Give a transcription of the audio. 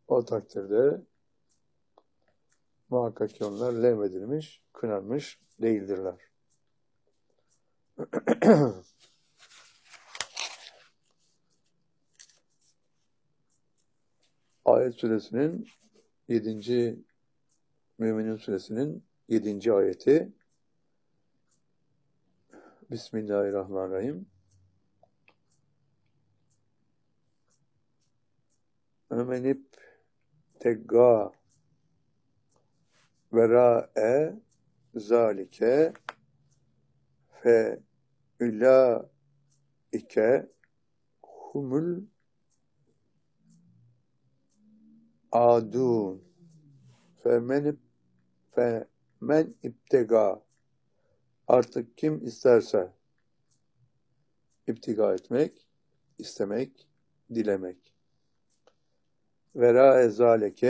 O takdirde muhakkak ki onlar levmedilmiş, kınanmış değildirler. Ayet suresinin 7. Mü'minin suresinin 7. ayeti. Bismillahirrahmanirrahim. Ömenip tegga vera'e zalike fe ulaike humul adun femen iptega, artık kim isterse iptiga etmek, istemek, dilemek. Vera ezaleke